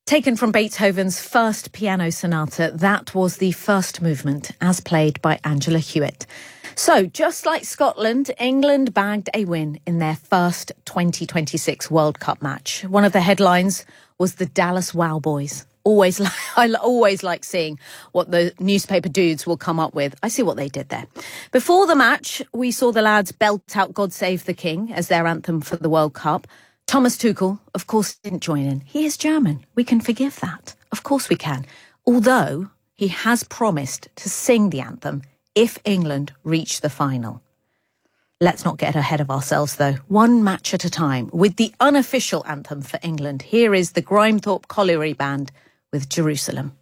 Taken from Beethoven's first piano sonata, that was the first movement as played by Angela Hewitt. So, just like Scotland, England bagged a win in their first 2026 World Cup match. One of the headlines was the Dallas Wow Boys. I always like seeing what the newspaper dudes will come up with. I see what they did there. Before the match, we saw the lads belt out God Save the King as their anthem for the World Cup. Thomas Tuchel, of course, didn't join in. He is German. We can forgive that. Of course we can. Although he has promised to sing the anthem if England reach the final. Let's not get ahead of ourselves, though. One match at a time. With the unofficial anthem for England, here is the Grimethorpe Colliery Band with Jerusalem.